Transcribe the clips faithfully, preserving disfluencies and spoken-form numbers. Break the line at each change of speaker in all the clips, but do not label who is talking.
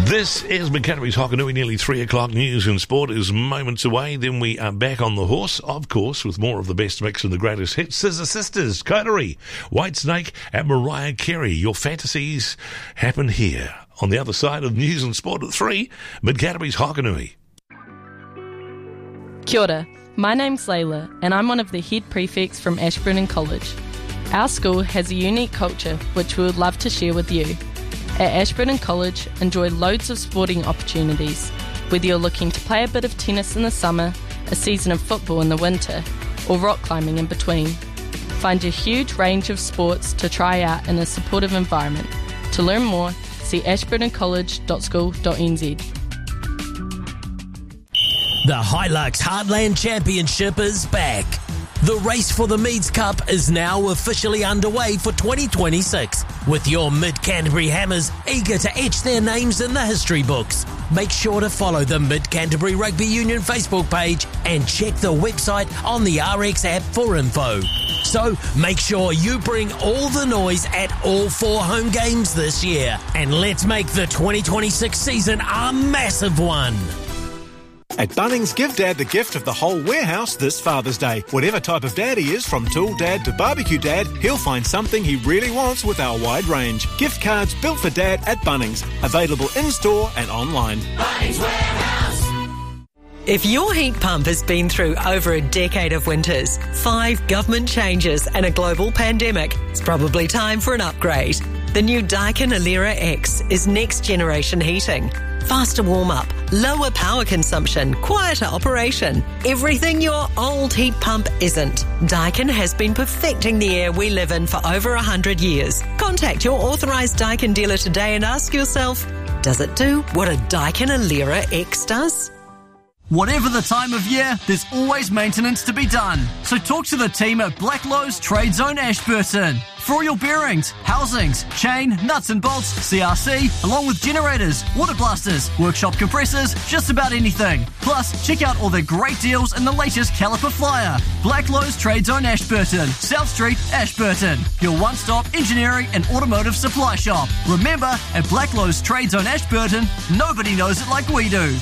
This is McCanterbury's Hokanui. Nearly three o'clock. News and sport is moments away. Then we are back on the horse, of course, with more of the best mix and the greatest hits. Scissor Sisters, Coterie, Whitesnake and Mariah Carey. Your fantasies happen here. On the other side of news and sport at three, McCanterbury's Hokanui.
Kia ora. My name's Layla, and I'm one of the head prefects from Ashburton College. Our school has a unique culture which we would love to share with you. At Ashburton College, enjoy loads of sporting opportunities, whether you're looking to play a bit of tennis in the summer, a season of football in the winter, or rock climbing in between. Find a huge range of sports to try out in a supportive environment. To learn more, see ashburton college dot school dot n z.
The Hilux Heartland Championship is back. The race for the Meads Cup is now officially underway for twenty twenty-six, with your Mid-Canterbury Hammers eager to etch their names in the history books. Make sure to follow the Mid-Canterbury Rugby Union Facebook page and check the website on the R X app for info. So make sure you bring all the noise at all four home games this year, and let's make the twenty twenty-six season a massive one.
At Bunnings, give Dad the gift of the whole warehouse this Father's Day. Whatever type of dad he is, from tool dad to barbecue dad, he'll find something he really wants with our wide range. Gift cards built for Dad at Bunnings. Available in-store and online.
Bunnings Warehouse.
If your heat pump has been through over a decade of winters, five government changes and a global pandemic, it's probably time for an upgrade. The new Daikin Alera X is next generation heating. Faster warm-up, lower power consumption, quieter operation. Everything your old heat pump isn't. Daikin has been perfecting the air we live in for over one hundred years. Contact your authorised Daikin dealer today and ask yourself, does it do what a Daikin Alera X does?
Whatever the time of year, there's always maintenance to be done. So talk to the team at Blacklowe's Trade Zone Ashburton. For all your bearings, housings, chain, nuts and bolts, C R C, along with generators, water blasters, workshop compressors, just about anything. Plus, check out all their great deals and the latest caliper flyer. Blacklowe's Trade Zone Ashburton, South Street, Ashburton. Your one-stop engineering and automotive supply shop. Remember, at Blacklowe's Trade Zone Ashburton, nobody knows it like we do.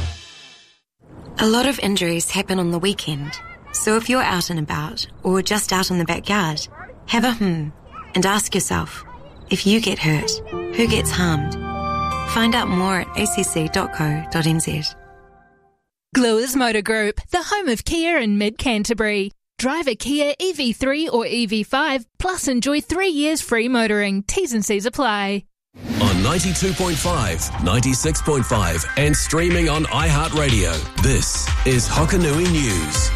A lot of injuries happen on the weekend, so if you're out and about or just out in the backyard, have a hmm and ask yourself, if you get hurt, who gets harmed? Find out more at a c c dot co dot n z.
Gluers Motor Group, the home of Kia in Mid-Canterbury. Drive a Kia E V three or E V five, plus enjoy three years free motoring. T's and C's apply.
On ninety-two point five, ninety-six point five and streaming on iHeartRadio, this is Hokanui News.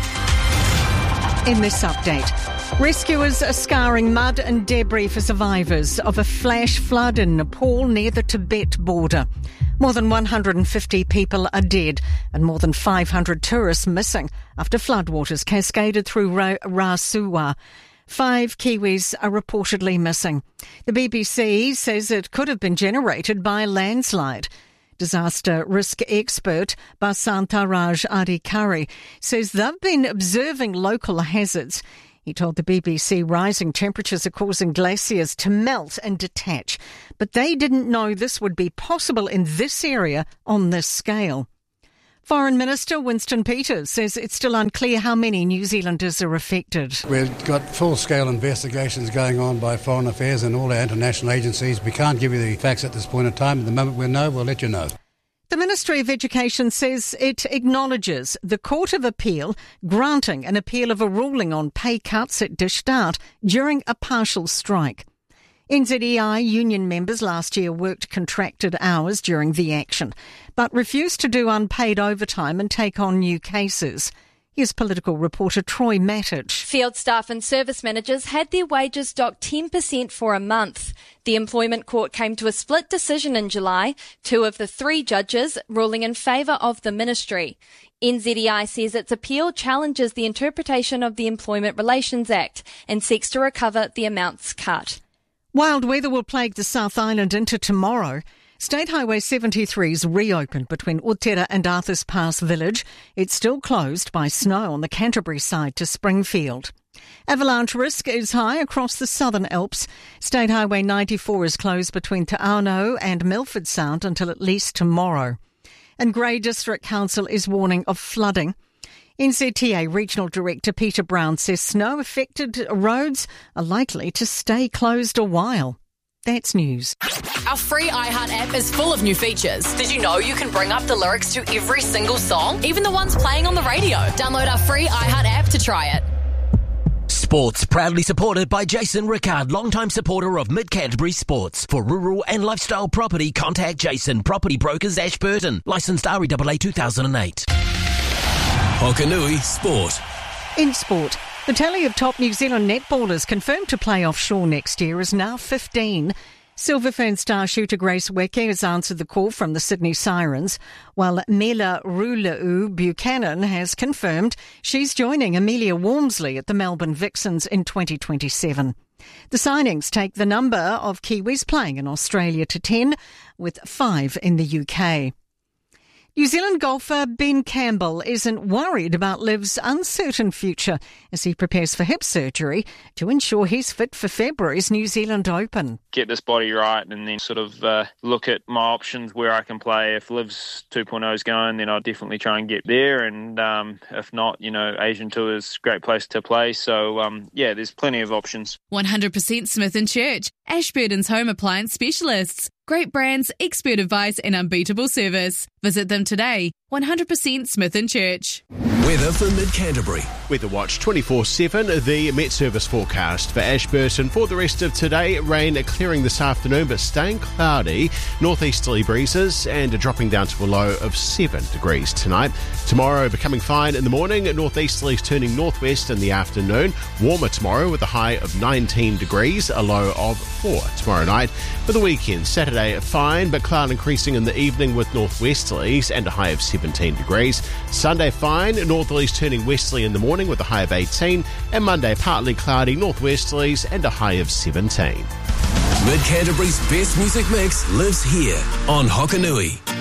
In this update, rescuers are scouring mud and debris for survivors of a flash flood in Nepal near the Tibet border. More than one hundred fifty people are dead and more than five hundred tourists missing after floodwaters cascaded through Ra- Rasuwa. Five Kiwis are reportedly missing. The B B C says it could have been generated by a landslide. Disaster risk expert Basantaraj Adhikari says they've been observing local hazards. He told the B B C rising temperatures are causing glaciers to melt and detach, but they didn't know this would be possible in this area on this scale. Foreign Minister Winston Peters says it's still unclear how many New Zealanders are affected.
We've got full-scale investigations going on by Foreign Affairs and all our international agencies. We can't give you the facts at this point in time. The moment we know, we'll let you know.
The Ministry of Education says it acknowledges the Court of Appeal granting an appeal of a ruling on pay cuts at Distart during a partial strike. N Z E I union members last year worked contracted hours during the action, but refused to do unpaid overtime and take on new cases. Here's political reporter Troy Mattich.
Field staff and service managers had their wages docked ten percent for a month. The Employment Court came to a split decision in July, two of the three judges ruling in favour of the ministry. N Z E I says its appeal challenges the interpretation of the Employment Relations Act and seeks to recover the amounts cut.
Wild weather will plague the South Island into tomorrow. State Highway seventy-three is reopened between Otera and Arthurs Pass Village. It's still closed by snow on the Canterbury side to Springfield. Avalanche risk is high across the southern Alps. State Highway ninety-four is closed between Te Auno and Milford Sound until at least tomorrow. And Grey District Council is warning of flooding. N Z T A Regional Director Peter Brown says snow-affected roads are likely to stay closed a while. That's news.
Our free iHeart app is full of new features. Did you know you can bring up the lyrics to every single song, even the ones playing on the radio? Download our free iHeart app to try it.
Sports proudly supported by Jason Rickard, longtime supporter of Mid-Canterbury Sports. For rural and lifestyle property, contact Jason, Property Brokers, Ashburton. Licensed R E A A two thousand eight.
Hokanui Sport.
In sport, the tally of top New Zealand netballers confirmed to play offshore next year is now fifteen. Silverfern star shooter Grace Weke has answered the call from the Sydney Sirens, while Mela Ruleu Buchanan has confirmed she's joining Amelia Walmsley at the Melbourne Vixens in twenty twenty-seven. The signings take the number of Kiwis playing in Australia to ten, with five in the U K. New Zealand golfer Ben Campbell isn't worried about Liv's uncertain future as he prepares for hip surgery to ensure he's fit for February's New Zealand Open.
Get this body right and then sort of uh, look at my options where I can play. If Liv's two point oh is going, then I'll definitely try and get there. And um, if not, you know, Asian Tour is a great place to play. So, um, yeah, there's plenty of options.
one hundred percent Smith and Church, Ashburton's home appliance specialists. Great brands, expert advice and unbeatable service. Visit them today. one hundred percent Smith and Church.
Weather for Mid-Canterbury.
Weather Watch twenty-four seven, the Met Service forecast for Ashburton. For the rest of today, rain clearing this afternoon but staying cloudy. Northeasterly breezes and dropping down to a low of seven degrees tonight. Tomorrow becoming fine in the morning. Northeasterlies turning northwest in the afternoon. Warmer tomorrow with a high of nineteen degrees, a low of four tomorrow night. For the weekend, Saturday fine but cloud increasing in the evening with northwesterlies and a high of seventeen degrees. Sunday fine, northerlies turning westerly in the morning with a high of eighteen, and Monday partly cloudy northwesterlies and a high of seventeen.
Mid-Canterbury's best music mix lives here on Hokanui.